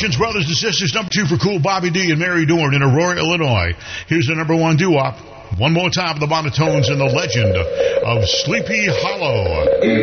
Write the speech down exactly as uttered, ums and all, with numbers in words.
Congratulations, brothers and sisters. Number two for Cool Bobby D and Mary Dorn in Aurora, Illinois. Here's the number one doo-wop. One more time, the Monotones and the legend of Sleepy Hollow.